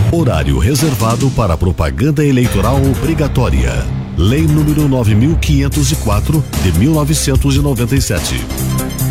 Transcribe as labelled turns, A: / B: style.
A: Horário reservado para propaganda eleitoral obrigatória. Lei número 9.504 de 1997.